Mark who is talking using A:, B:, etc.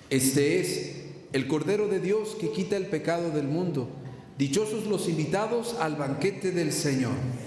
A: Este es el Cordero de Dios que quita el pecado del mundo. Dichosos los invitados al banquete del Señor.